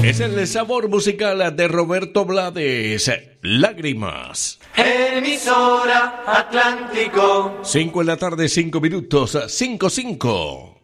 Es el sabor musical de Roberto Blades, Lágrimas. Emisora Atlántico. 5 en la tarde, 5 minutos, 5:05.